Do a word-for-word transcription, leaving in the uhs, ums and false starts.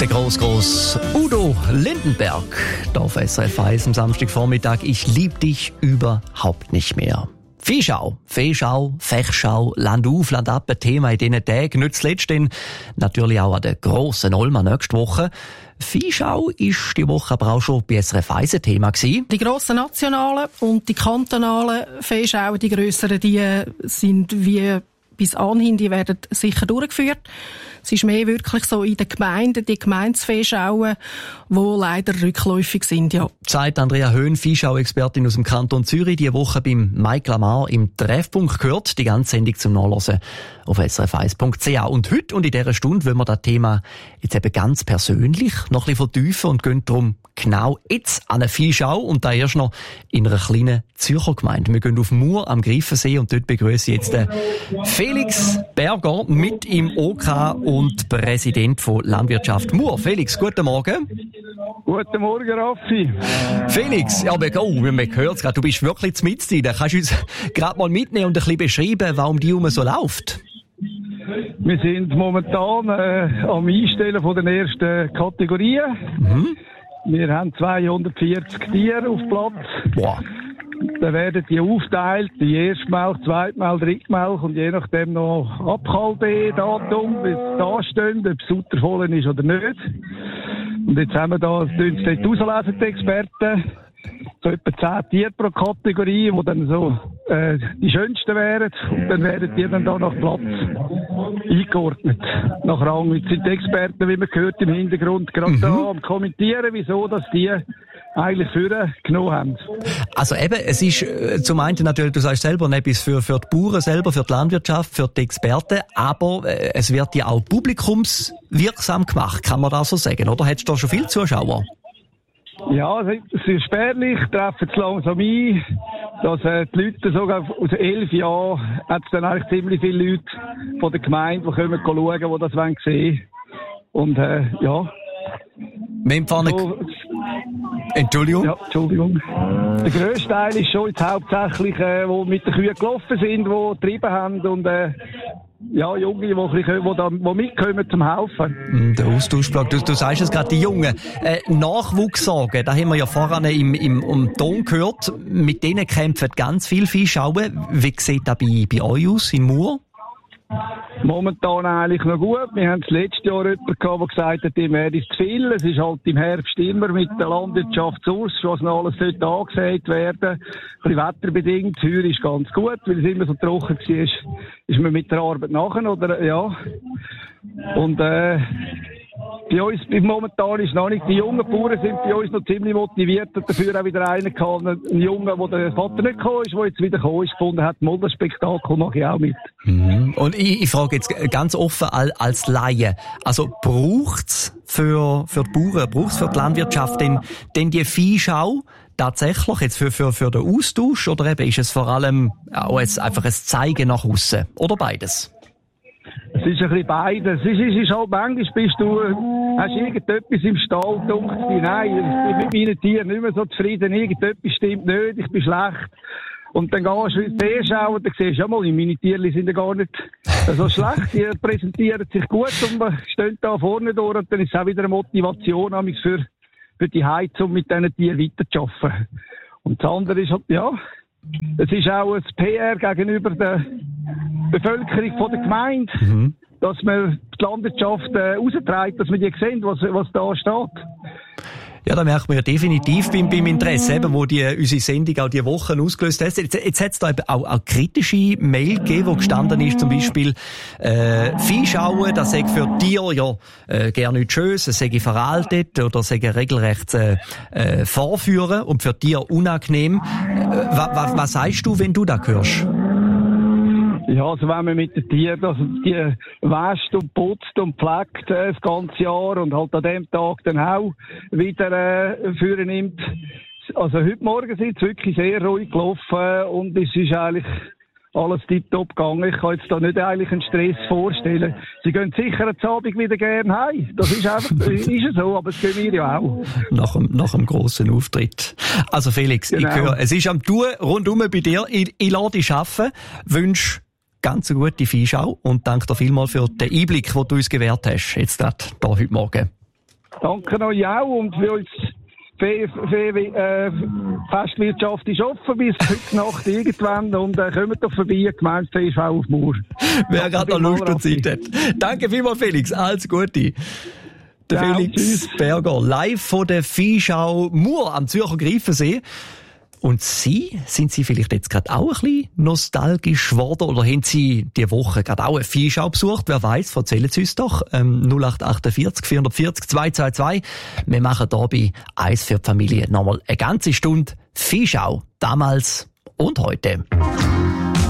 Der gross gross Udo Lindenberg, da auf S R F eins am Samstagvormittag. Ich lieb dich überhaupt nicht mehr. Viehschau, Fehlschau, Fechschau, Land auf, Land ab, ein Thema in diesen Tagen. Nicht zuletzt denn natürlich auch an der grossen Olma nächste Woche. Viehschau ist die Woche aber auch schon bei S R F eins ein Thema gewesen. Die grossen nationalen und die kantonalen Viehschauen, die grösseren, die sind wie bis anhin, die werden sicher durchgeführt. Es ist mehr wirklich so in den Gemeinden, die Gemeindeviehschauen, die leider rückläufig sind, ja. Sagt Andrea Höhn, Viehschau-Expertin aus dem Kanton Zürich, diese Woche beim Mike Lamar im Treffpunkt gehört. Die ganze Sendung zum Nachlesen auf s r f eins punkt c h. Und heute und in dieser Stunde wollen wir das Thema jetzt eben ganz persönlich noch ein bisschen vertiefen und gehen darum genau jetzt an eine Viehschau und da erst noch in einer kleinen Zürcher Gemeinde. Wir gehen auf Mur am Greifensee und dort begrüße ich jetzt den Felix Berger mit im O K und Präsident von Landwirtschaft Mur. Felix, guten Morgen. Guten Morgen, Raffi. Felix, ja, aber, oh, man hört es gerade, du bist wirklich mitten drin. Kannst du uns gerade mal mitnehmen und ein bisschen beschreiben, warum die um so läuft? Wir sind momentan äh, am Einstellen von den ersten Kategorien. Mhm. Wir haben zweihundertvierzig Tiere auf Platz. Boah. Dann werden die aufteilt, die Erstmelch, Zweitmelch, Drittmelch und je nachdem noch Abkalbedatum, wie es da steht, ob es Suttervollen ist oder nicht. Und jetzt haben wir da, tun sie dort auslesen, die Experten, so etwa zehn Tiere pro Kategorie, die dann so äh, die schönsten wären. Und dann werden die dann da nach Platz eingeordnet. Nach Rang. Jetzt sind die Experten, wie man gehört, im Hintergrund gerade mhm. da am Kommentieren, wieso dass die eigentlich für genommen haben. Also eben, es ist äh, zum einen natürlich, du sagst selber, etwas für, für die Bauern selber, für die Landwirtschaft, für die Experten, aber äh, es wird ja auch publikumswirksam gemacht, kann man das so sagen, oder? Hättest du da schon viele Zuschauer? Ja, es ist spärlich, treffen es langsam ein, dass äh, die Leute sogar aus elf Jahren hat es dann eigentlich ziemlich viele Leute von der Gemeinde, die kommen schauen, die das wollen sehen. Und äh, ja. Wir so, Entschuldigung? Ja, Entschuldigung. Der grösste Teil ist schon jetzt hauptsächlich, äh, die mit den Kühen gelaufen sind, die getrieben haben und äh, ja, Junge, die, die, die, da, die mitkommen zum Haufen. Der Austauschblock, du, du sagst es gerade, die Jungen. Äh, Nachwuchssorgen, da haben wir ja vorhin im, im, im Ton gehört, mit denen kämpfen ganz viele Viehschauen. Wie sieht das bei, bei euch aus in Mur? Momentan eigentlich noch gut. Wir haben das letzte Jahr jemanden gehabt, der gesagt hat, ihm wäre es zu viel. Es ist halt im Herbst immer mit der Landwirtschaft aus, was noch alles sollte angesät werden. Ein bisschen wetterbedingt. Das Heuer ist ganz gut, weil es immer so trocken war, ist man mit der Arbeit nachher, oder, ja. Und, äh, bei uns, momentan ist noch nicht, die jungen Bauern sind bei uns noch ziemlich motiviert und dafür auch wieder einen gehabt, einen Jungen, wo der Vater nicht gekommen ist, der jetzt wieder gekommen ist, gefunden hat, mal das Spektakel mache ich auch mit. Mhm. Und ich, ich frage jetzt ganz offen als Laie, also braucht's für, für die Bauern, braucht's für die Landwirtschaft denn, denn die Viehschau tatsächlich jetzt für, für, für den Austausch oder eben ist es vor allem auch jetzt einfach ein Zeigen nach aussen oder beides? Es ist ein bisschen beides. Es ist, es ist halt, manchmal bist du, hast irgendetwas im Stall, dunkt dir, nein, ich bin mit meinen Tieren nicht mehr so zufrieden, irgendetwas stimmt nicht, ich bin schlecht. Und dann gehst du in die Viehschau und dann siehst du, ja mal, meine Tiere sind ja gar nicht so schlecht, die präsentieren sich gut und stehen da vorne durch und dann ist es auch wieder eine Motivation für, für die Heizung, mit diesen Tieren weiterzuarbeiten. Und das andere ist halt, ja, es ist auch ein P R gegenüber der Bevölkerung von der Gemeinde, mhm. dass man die Landwirtschaft äh, rausträgt, dass wir die sehen, was, was da steht. Ja, da merkt man ja definitiv beim, beim Interesse, eben, wo die, unsere Sendung auch die Wochen ausgelöst hat. Jetzt, jetzt hat es da eben auch, auch kritische Mail gegeben, wo gestanden ist, zum Beispiel, äh, Viehschauen, das sei für Tiere ja, äh, gerne nichts Schönes, es sei veraltet oder sei regelrecht, äh, äh, vorführen und für Tiere unangenehm. Äh, was, was, was sagst du, wenn du das hörst? Ja, also wenn man mit den Tieren, also die wäscht und putzt und pflegt äh, das ganze Jahr und halt an dem Tag dann auch wieder äh, führen nimmt. Also heute Morgen sind es wirklich sehr ruhig gelaufen und es ist eigentlich alles tiptop gegangen. Ich kann jetzt da nicht eigentlich einen Stress vorstellen. Sie gehen sicher am Abend wieder gerne heim. Das ist einfach, ist es so, aber das können wir ja auch. Nach dem, nach dem grossen Auftritt. Also Felix, genau. Ich höre, es ist am Tun rundum bei dir. Ich, ich lasse dich arbeiten, wünsche ganz eine gute Viehschau und danke dir vielmals für den Einblick, den du uns gewährt hast, jetzt gerade hier heute Morgen. Danke euch auch und für uns Fe- Fe- äh, Festwirtschaft ist offen bis heute Nacht irgendwann und äh, kommt doch vorbei, Gemeindefest auf Mur. Wer gerade noch Lust und Zeit hat. Danke vielmals, Felix. Alles Gute. Der Ja, Felix tschüss. Berger, live von der Viehschau Mur am Zürcher Greifensee. Und Sie, sind Sie vielleicht jetzt gerade auch ein bisschen nostalgisch geworden oder haben Sie die Woche gerade auch eine Viehschau besucht? Wer weiß, erzählen Sie uns doch. Ähm, null acht achtundvierzig, vierundvierzig, zweihundertzweiundzwanzig. Wir machen hier bei «Eis für die Familie» nochmal eine ganze Stunde Viehschau. Damals und heute.